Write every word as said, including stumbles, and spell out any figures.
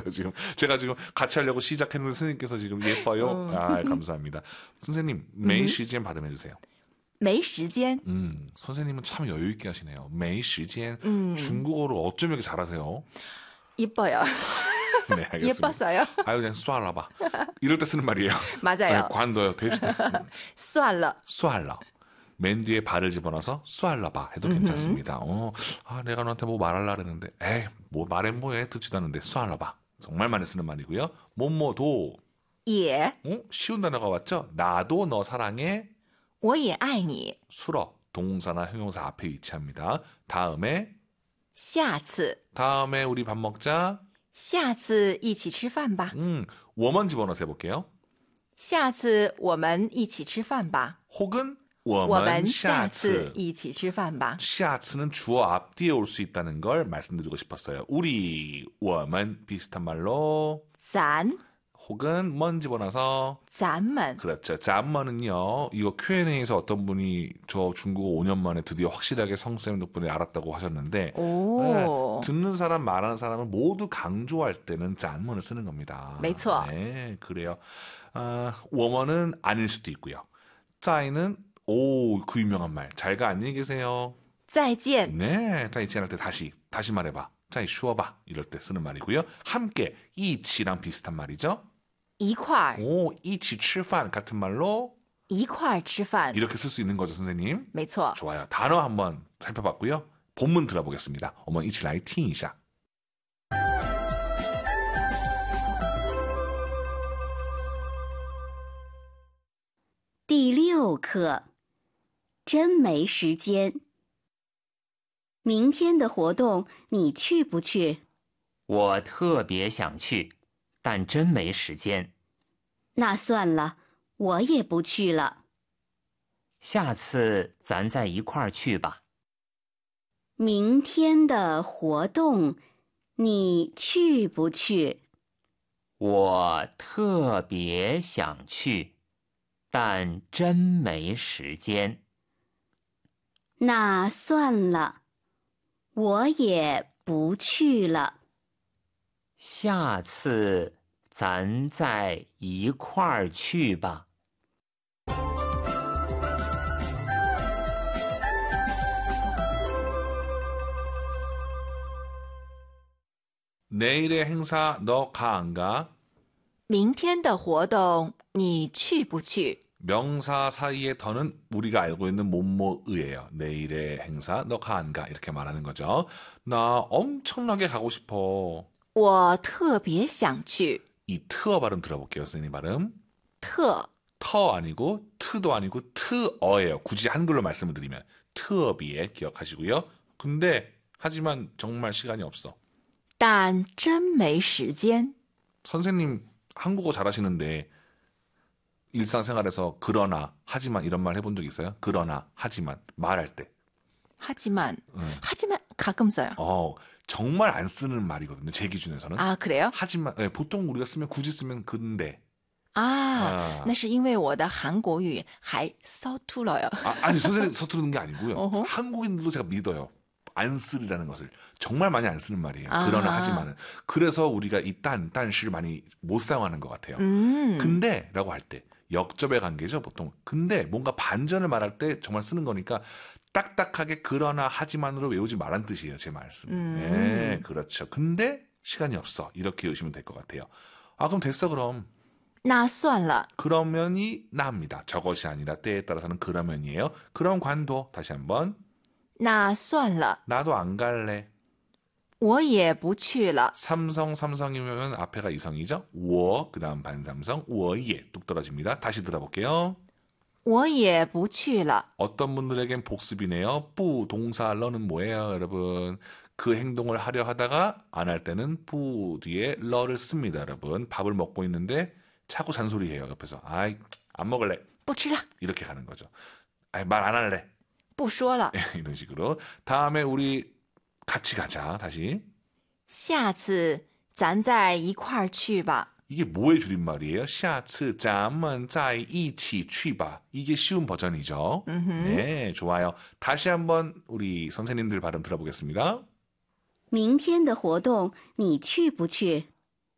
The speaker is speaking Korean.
지금 제가 지금 같이 하려고 시작했는데 선생님께서 지금 예뻐요. 어. 아, 감사합니다. 선생님, 메이 시간 발음해 주세요. 没时间. 음, 선생님은 참 여유 있게 하시네요. 메이 시간 음. 중국어를 어쩜 이렇게 잘하세요? 이뻐요. 네, 알겠습니다. 예뻤어요. 아유, 그냥 쏴라봐. 이럴 때 쓰는 말이에요. 맞아요. 네, 관둬요. 됩시다. 算了. 쏴라. 맨 뒤에 발을 집어넣어서 쏴라봐 해도 괜찮습니다. 어, 아, 내가 너한테 뭐 말하려고 그랬는데, 에이, 뭐 말해 뭐해 듣지도 않는데 쏴라봐. 정말 많이 쓰는 말이고요. 뭐뭐도. 也. 어? 쉬운 단어가 왔죠? 나도 너 사랑해. 我也爱你. 수러. 동사나 형용사 앞에 위치합니다. 다음에 下次. 다음에 우리 밥 먹자. 下次一起吃饭吧. 음, 워먼 집어넣어서 해볼게요. 下次我们一起吃饭吧. 혹은 我我们们下下次次一起吃饭吧. 샤츠는 주어 앞뒤에 올 수 있다는 걸 말씀드리고 싶었어요. 우리, 我们 비슷한 말로 咱, 혹은 먼 집어넣어서 咱们. 그렇죠. 잠먼은요. 이거 큐 앤 에이에서 어떤 분이 저 중국어 오 년 만에 드디어 확실하게 성쌤 덕분에 알았다고 하셨는데 오. 네, 듣는 사람 말하는 사람은 모두 강조할 때는 잠먼을 쓰는 겁니다. 没错. 네, 그래요. 아, 워먼은 아닐 수도 있고요. 짜이는 오, 그 유명한 말. 잘가 안녕히 계세요. 再见. 네, 짜이 지할 때 다시 다시 말해봐. 짜이 쉬어봐. 이럴 때 쓰는 말이고요. 함께 이치랑 비슷한 말이죠. 一块儿. 오, 이치 吃饭 같은 말로 一块儿吃饭. 이렇게 쓸 수 있는 거죠, 선생님. 没错. 좋아요. 단어 한번 살펴봤고요. 본문 들어보겠습니다. 어머, 이치来听一下. 第六课，真没时间。明天的活动你去不去？ 我特别想去，但真没时间。 那算了，我也不去了。 下次咱再一块儿去吧。 明天的活动你去不去？ 我特别想去，但真没时间。 那算了，我也不去了。 下次咱再一块儿去吧。 내일의 행사 너 가 안 가? 明天的活动你去不去? 명사 사이에 더는 우리가 알고 있는 뭐뭐의예요. 내일의 행사 너 가 안 가? 이렇게 말하는 거죠. 나 엄청나게 가고 싶어. 我特别想去. 이 트어 발음 들어볼게요. 선생님 발음. 特. 터 아니고 트도 아니고 트어예요. 굳이 한글로 말씀을 드리면 트어비에 기억하시고요. 근데 하지만 정말 시간이 없어. 但真没时间. 선생님 한국어 잘하시는데 일상생활에서 그러나 하지만 이런 말 해본 적 있어요? 그러나 하지만 말할 때. 하지만 음. 하지만 가끔 써요. 어, 정말 안 쓰는 말이거든요. 제 기준에서는. 아, 그래요? 하지만 네, 보통 우리가 쓰면 굳이 쓰면 근데. 啊, 아. 那是因为我的韩国语还서툴어요. 아, 아니 선생님 서투르는 게 아니고요. 어허. 한국인들도 제가 믿어요. 안 쓰리라는 것을 정말 많이 안 쓰는 말이에요. 아. 그러나 하지만은 그래서 우리가 이 딴, 딴시를 많이 못 사용하는 것 같아요. 음. 근데라고 할 때 역접의 관계죠 보통. 근데 뭔가 반전을 말할 때 정말 쓰는 거니까 딱딱하게 그러나 하지만으로 외우지 말란 뜻이에요. 제 말씀. 음. 네, 그렇죠. 근데 시간이 없어. 이렇게 외우시면 될 것 같아요. 아 그럼 됐어 그럼. 那算了. 그러면이 나입니다. 저것이 아니라 때에 따라서는 그러면이에요. 그럼 관도 다시 한번. 那算了. 나도 안 갈래. 我也不去了. 삼성 삼성이면 앞에가 이성이죠. 我 그다음 반삼성 我也 뚝 떨어집니다. 다시 들어볼게요. 我也不去了. 어떤 분들에겐 복습이네요. 뿌 동사 러는 뭐예요, 여러분? 그 행동을 하려 하다가 안 할 때는 뿌 뒤에 러를 씁니다, 여러분. 밥을 먹고 있는데 자꾸 잔소리해요, 옆에서. 아이, 안 먹을래. 不吃了. 이렇게 가는 거죠. 아이, 말 안 할래. 不说了. 이런 식으로. 다음에 우리 같이 가자. 다시. 下次咱再一块儿去吧. 이게 뭐의 줄임말이에요? 下次咱们再一起去吧. 이게 쉬운 버전이죠. 음흠. 네, 좋아요. 다시 한번 우리 선생님들 발음 들어보겠습니다. 明天的活动你去不去？